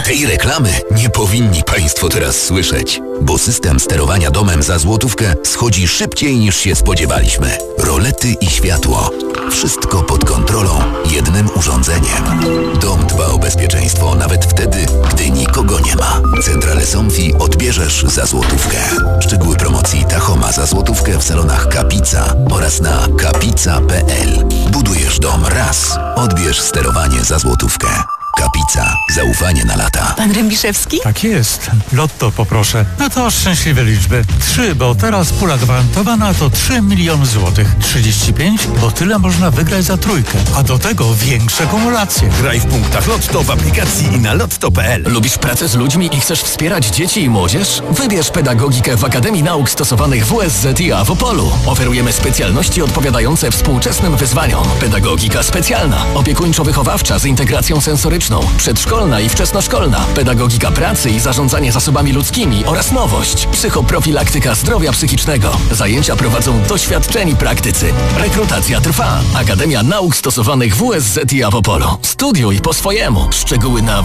Tej reklamy nie powinni Państwo teraz słyszeć, bo system sterowania domem za złotówkę schodzi szybciej niż się spodziewaliśmy. Rolety i światło. Wszystko pod kontrolą jednym urządzeniem. Dom dba o bezpieczeństwo nawet wtedy, gdy nikogo nie ma. Centrale Somfy odbierzesz za złotówkę. Szczegóły promocji Tachoma za złotówkę w salonach Kapica oraz na kapica.pl. Budujesz dom raz. Odbierz sterowanie za złotówkę. Kapica. Zaufanie na lata. Pan Rębiszewski? Tak jest. Lotto poproszę. No to szczęśliwe liczby. 3, bo teraz pula gwarantowana to 3 miliony złotych. 35, bo tyle można wygrać za trójkę. A do tego większe kumulacje. Graj w punktach Lotto w aplikacji i na lotto.pl. Lubisz pracę z ludźmi i chcesz wspierać dzieci i młodzież? Wybierz pedagogikę w Akademii Nauk Stosowanych WSZIA w Opolu. Oferujemy specjalności odpowiadające współczesnym wyzwaniom. Pedagogika specjalna, opiekuńczo-wychowawcza z integracją sensoryczną, przedszkolna i wczesnoszkolna, pedagogika pracy i zarządzanie zasobami ludzkimi oraz nowość, psychoprofilaktyka zdrowia psychicznego. Zajęcia prowadzą doświadczeni praktycy. Rekrutacja trwa. Akademia Nauk Stosowanych WSZIA w Opolu. Studiuj po swojemu. Szczegóły na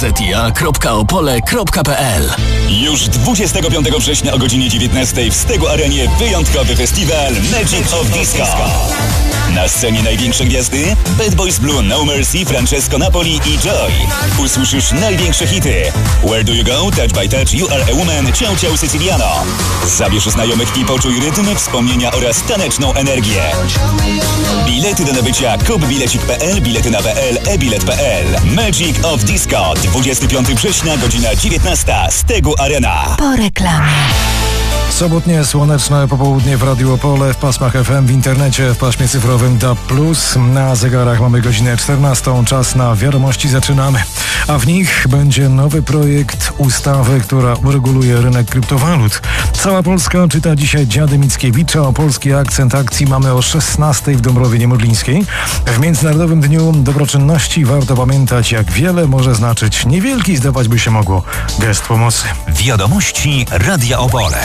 wszzia.opole.pl. Już 25 września o godzinie 19 w Stegu Arenie wyjątkowy festiwal Magic of Disco. Na scenie największe gwiazdy Bad Boys Blue, No Mercy, Francesco Napoli i Joy. Usłyszysz największe hity Where Do You Go, Touch by Touch, You Are a Woman, Ciao Ciao Siciliano. Zabierz znajomych i poczuj rytm, wspomnienia oraz taneczną energię. Bilety do nabycia kupbilecik.pl, bilety na PL, e-bilet.pl. Magic of Disco, 25 września, godzina 19, Stegu Arena. Po reklamie. Sobotnie słoneczne popołudnie w Radiu Opole, w pasmach FM, w internecie, w paśmie cyfrowym DAB+. Na zegarach mamy godzinę 14. Czas na wiadomości, zaczynamy. A w nich będzie nowy projekt ustawy, która ureguluje rynek kryptowalut. Cała Polska czyta dzisiaj Dziady Mickiewicza. O polski akcent akcji mamy o 16 w Dąbrowie Niemodlińskiej. W Międzynarodowym Dniu Dobroczynności warto pamiętać, jak wiele może znaczyć niewielki, zdawać by się mogło, gest pomocy. Wiadomości Radia Opole.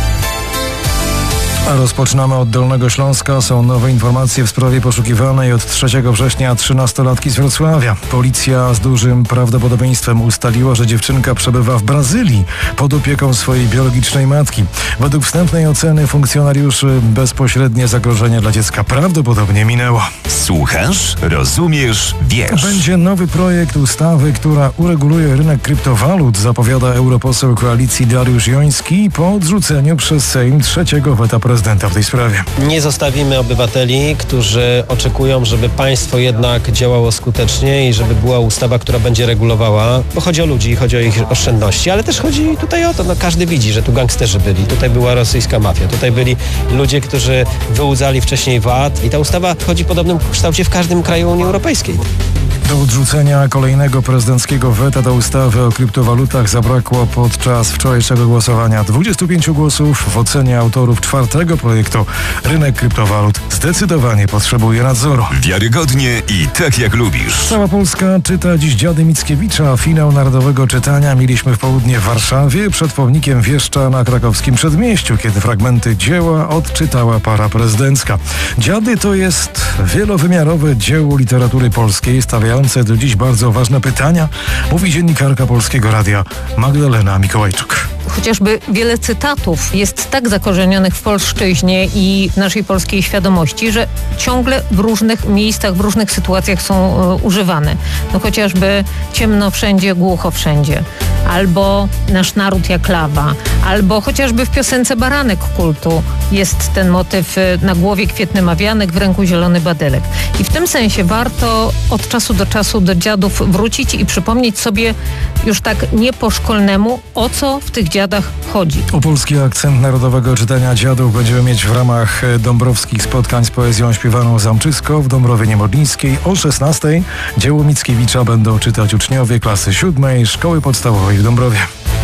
A rozpoczynamy od Dolnego Śląska. Są nowe informacje w sprawie poszukiwanej od 3 września 13-latki z Wrocławia. Policja z dużym prawdopodobieństwem ustaliła, że dziewczynka przebywa w Brazylii pod opieką swojej biologicznej matki. Według wstępnej oceny funkcjonariuszy bezpośrednie zagrożenie dla dziecka prawdopodobnie minęło. Słuchasz, rozumiesz, wiesz. Będzie nowy projekt ustawy, która ureguluje rynek kryptowalut, zapowiada europoseł koalicji Dariusz Joński po odrzuceniu przez Sejm 3. weta prezydenta w tej sprawie. Nie zostawimy obywateli, którzy oczekują, żeby państwo jednak działało skutecznie i żeby była ustawa, która będzie regulowała, bo chodzi o ludzi, chodzi o ich oszczędności, ale też chodzi tutaj o to, każdy widzi, że tu gangsterzy byli, tutaj była rosyjska mafia, tutaj byli ludzie, którzy wyłudzali wcześniej VAT i ta ustawa wchodzi w podobnym kształcie w każdym kraju Unii Europejskiej. Do odrzucenia kolejnego prezydenckiego weta do ustawy o kryptowalutach zabrakło podczas wczorajszego głosowania 25 głosów. W ocenie autorów 4. projektu rynek kryptowalut zdecydowanie potrzebuje nadzoru. Wiarygodnie i tak jak lubisz. Cała Polska czyta dziś Dziady Mickiewicza. Finał narodowego czytania mieliśmy w południe w Warszawie przed pomnikiem Wieszcza na krakowskim Przedmieściu, kiedy fragmenty dzieła odczytała para prezydencka. Dziady to jest wielowymiarowe dzieło literatury polskiej, stawiające do dziś bardzo ważne pytania, mówi dziennikarka Polskiego Radia Magdalena Mikołajczuk. Chociażby wiele cytatów jest tak zakorzenionych w polszczyźnie i w naszej polskiej świadomości, że ciągle w różnych miejscach, w różnych sytuacjach są używane. No chociażby ciemno wszędzie, głucho wszędzie. Albo nasz naród jak lawa. Albo chociażby w piosence Baranek kultu jest ten motyw: na głowie kwietny mawianek, w ręku zielony badelek. I w tym sensie warto od czasu do czasu do dziadów wrócić i przypomnieć sobie już tak nie po szkolnemu, o co w tych dziadach chodzi. O polski akcent narodowego czytania dziadów będziemy mieć w ramach dąbrowskich spotkań z poezją śpiewaną Zamczysko w Dąbrowie Niemodlińskiej. O 16 dzieło Mickiewicza będą czytać uczniowie klasy 7 Szkoły Podstawowej w Dąbrowie.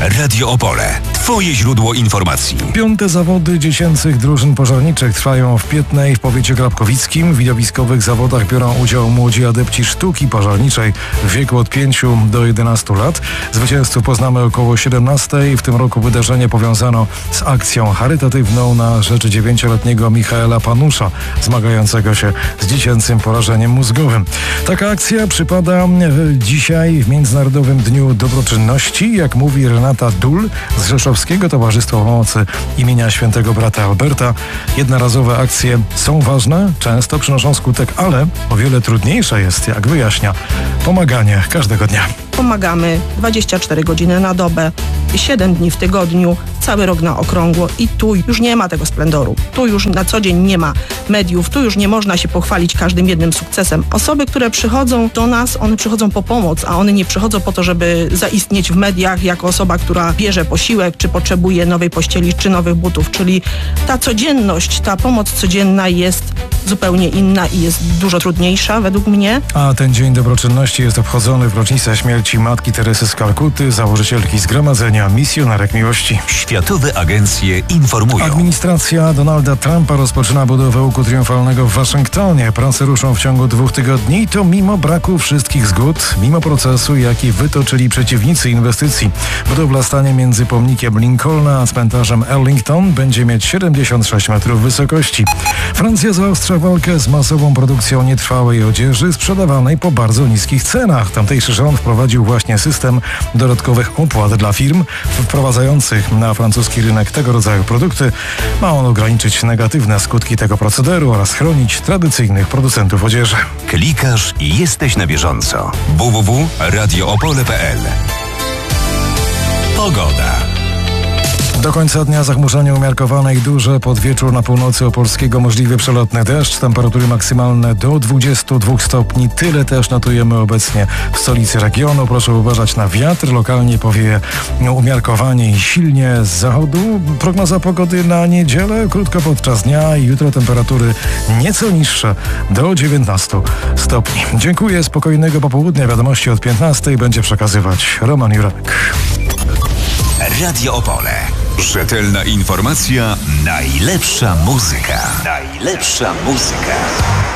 Radio Opole. Twoje źródło informacji. 5. zawody dziecięcych drużyn pożarniczych trwają w Pietnej w powiecie grabkowickim. W widowiskowych zawodach biorą udział młodzi adepci sztuki pożarniczej w wieku od 5 do 11 lat. Zwycięzców poznamy około 17. W tym roku wydarzenie powiązano z akcją charytatywną na rzecz 9-letniego Michaela Panusza, zmagającego się z dziecięcym porażeniem mózgowym. Taka akcja przypada dzisiaj w Międzynarodowym Dniu Dobroczynności. Jak mówi Renata Dul z Rzeszowskiego Towarzystwa Pomocy imienia Świętego Brata Alberta, jednorazowe akcje są ważne, często przynoszą skutek, ale o wiele trudniejsze jest, jak wyjaśnia, pomaganie każdego dnia. Pomagamy 24 godziny na dobę, 7 dni w tygodniu, cały rok na okrągło i tu już nie ma tego splendoru. Tu już na co dzień nie ma mediów, tu już nie można się pochwalić każdym jednym sukcesem. Osoby, które przychodzą do nas, one przychodzą po pomoc, a one nie przychodzą po to, żeby zaistnieć w mediach jako osoba, która bierze posiłek, czy potrzebuje nowej pościeli, czy nowych butów. Czyli ta codzienność, ta pomoc codzienna jest zupełnie inna i jest dużo trudniejsza według mnie. A ten Dzień Dobroczynności jest obchodzony w rocznicę śmierci Matki Teresy z Kalkuty, założycielki Zgromadzenia Misjonarek Miłości. Światowe agencje informują. Administracja Donalda Trumpa rozpoczyna budowę łuku triumfalnego w Waszyngtonie. Prace ruszą w ciągu 2 tygodni i to mimo braku wszystkich zgód, mimo procesu, jaki wytoczyli przeciwnicy inwestycji. Budowla stanie między pomnikiem Lincolna a cmentarzem Arlington, będzie mieć 76 metrów wysokości. Francja zaostrza walkę z masową produkcją nietrwałej odzieży sprzedawanej po bardzo niskich cenach. Tamtejszy rząd wprowadził właśnie system dodatkowych opłat dla firm wprowadzających na francuski rynek tego rodzaju produkty. Ma on ograniczyć negatywne skutki tego procederu oraz chronić tradycyjnych producentów odzieży. Klikasz i jesteś na bieżąco. www.radioopole.pl. Pogoda. Do końca dnia zachmurzenie umiarkowane i duże. Pod wieczór na północy opolskiego możliwy przelotny deszcz. Temperatury maksymalne do 22 stopni. Tyle też notujemy obecnie w stolicy regionu. Proszę uważać na wiatr. Lokalnie powieje umiarkowanie i silnie z zachodu. Prognoza pogody na niedzielę. Krótko podczas dnia i jutro temperatury nieco niższe do 19 stopni. Dziękuję. Spokojnego popołudnia. Wiadomości od 15 będzie przekazywać Roman Jurek. Radio Opole. Rzetelna informacja, najlepsza muzyka. Najlepsza muzyka.